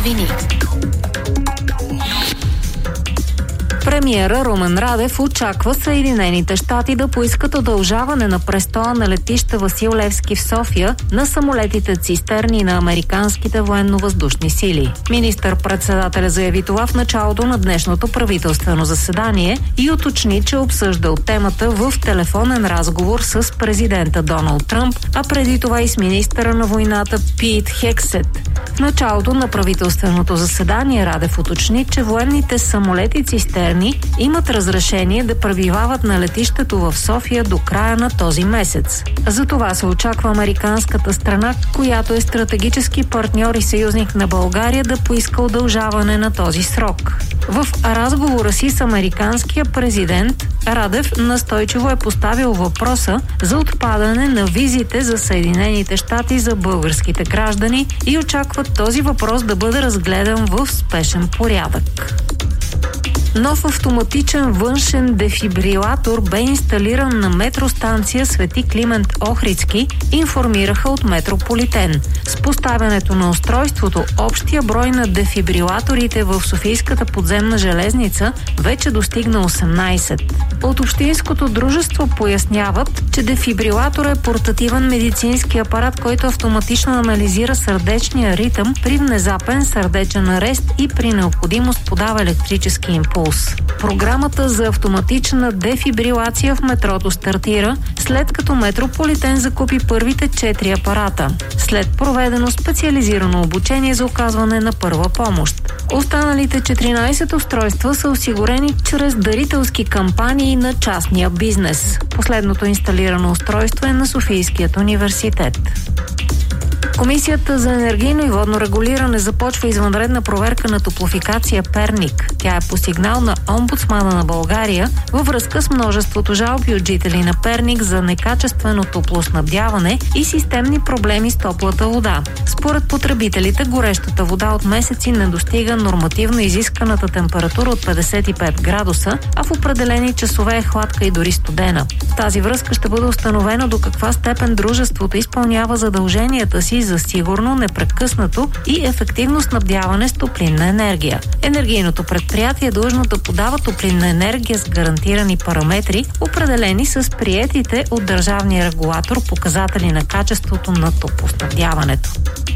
новини. Премиера Румен Радев очаква Съединените щати да поискат удължаване на престоя на летище Васил Левски в София на самолетите цистерни на американските военно-въздушни сили. Министър-председателя заяви това в началото на днешното правителствено заседание и уточни, че обсъждал темата в телефонен разговор с президента Доналд Тръмп, а преди това и с министъра на войната Пит Хексет. В началото на правителственото заседание Радев уточни, че военните самолети цистерни имат разрешение да пребивават на летището в София до края на този месец. За това се очаква американската страна, която е стратегически партньор и съюзник на България, да поиска удължаване на този срок. В разговора си с американския президент Радев настойчиво е поставил въпроса за отпадане на визите за Съединените щати за българските граждани и очаква този въпрос да бъде разгледан в спешен порядък. Нов автоматичен външен дефибрилатор бе инсталиран на метростанция Свети Климент Охридски, информираха от Метрополитен. С поставянето на устройството, общия брой на дефибрилаторите в Софийската подземна железница вече достигна 18. От Общинското дружество поясняват, че дефибрилатор е портативен медицински апарат, който автоматично анализира сърдечния ритъм при внезапен сърдечен арест и при необходимост подава електрически импулс. Програмата за автоматична дефибрилация в метрото стартира, след като Метрополитен закупи първите 4 апарата, след проведено специализирано обучение за оказване на първа помощ. Останалите 14 устройства са осигурени чрез дарителски кампании на частния бизнес. Последното инсталирано устройство е на Софийският университет. Комисията за енергийно и водно регулиране започва извънредна проверка на Топлофикация Перник. Тя е по сигнал на омбудсмана на България във връзка с множеството жалби от жители на Перник за некачествено топлоснабдяване и системни проблеми с топлата вода. Според потребителите, горещата вода от месеци не достига нормативно изисканата температура от 55 градуса, а в определени часове е хладка и дори студена. В тази връзка ще бъде установено до каква степен дружеството изпълнява задълженията си за сигурно, непрекъснато и ефективно снабдяване с топлинна енергия. Енергийното предприятие е длъжно да подава топлинна енергия с гарантирани параметри, определени с приетите от държавния регулатор показатели на качеството на топлоснабдяването.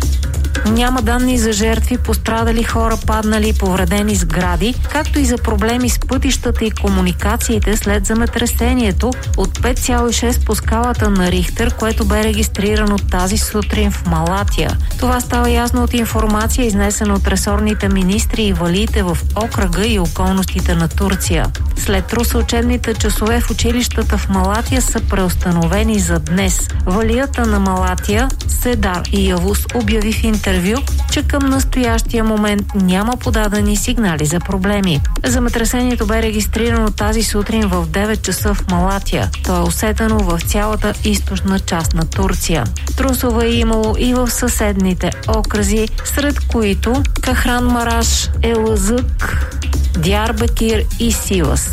Няма данни за жертви, пострадали хора, паднали и повредени сгради, както и за проблеми с пътищата и комуникациите след земетресението от 5,6 по скалата на Рихтер, което бе регистрирано тази сутрин в Малатия. Това става ясно от информация, изнесена от ресорните министри и валиите в окръга и околностите на Турция. След труса учебните часове в училищата в Малатия са преустановени за днес. Валията на Малатия, Седар и Явус обяви в интервю, че към настоящия момент няма подадени сигнали за проблеми. Земетресението бе регистрирано тази сутрин в 9 часа в Малатия. То е усетено в цялата източна част на Турция. Трусове е имало и в съседните окръзи, сред които Кахран Мараш, Елазък, Диарбекир и Сивас.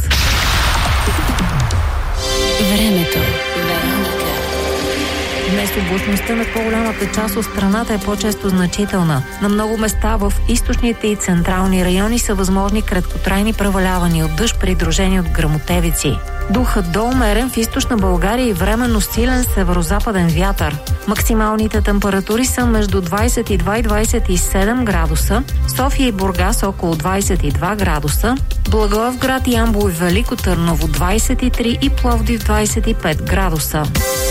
Времето. Днес облачността на по-голямата част от страната е по-често значителна. На много места в източните и централни райони са възможни краткотрайни превалявания от дъжд, придружени от гръмотевици. Духът до умерен в източна България и временно силен северозападен вятър. Максималните температури са между 22 и 27 градуса, София и Бургас около 22 градуса, Благоевград, Ямбол и Велико Търново 23 и Пловдив 25 градуса.